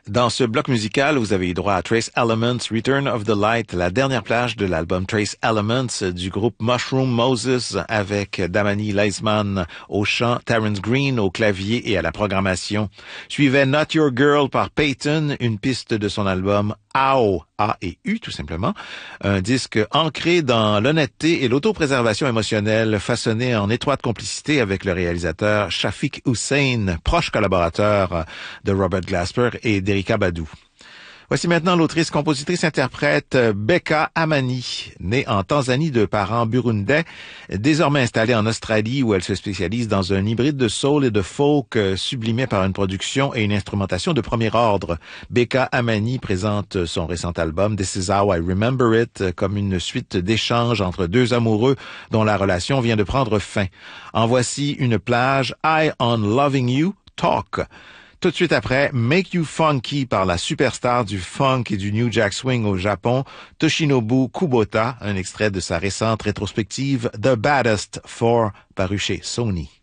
Dans ce bloc musical, vous avez eu droit à Trace Elements, Return of the Light, la dernière plage de l'album Trace Elements du groupe Mushroom Moses avec Damani Leisman au chant, Terrence Green au clavier et à la programmation. Suivait Not Your Girl par Peyton, une piste de son album AO, A et U tout simplement, un disque ancré dans l'honnêteté et l'autopréservation émotionnelle, façonné en étroite complicité avec le réalisateur Shafiq Hussein, proche collaborateur de Robert Glasper et d'Erykah Badu. Voici maintenant l'autrice, compositrice, interprète Becca Amani, née en Tanzanie de parents burundais, désormais installée en Australie où elle se spécialise dans un hybride de soul et de folk sublimé par une production et une instrumentation de premier ordre. Becca Amani présente son récent album This Is How I Remember It comme une suite d'échanges entre deux amoureux dont la relation vient de prendre fin. En voici une plage, High on Loving You, Talk. Tout de suite après, Make You Funky par la superstar du funk et du New Jack Swing au Japon, Toshinobu Kubota, un extrait de sa récente rétrospective The Baddest 4 paru chez Sony.